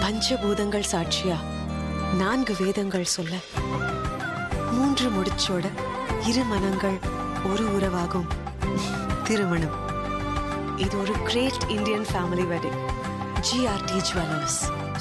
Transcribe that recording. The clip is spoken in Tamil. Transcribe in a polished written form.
பஞ்சபூதங்கள் சாட்சியா 4 வேதங்கள் சொல்ல 3 முடிச்சோட 2 மனங்கள் ஒரு உறவாகும் திருமணம். இது ஒரு great Indian family wedding. GRT Jewelers.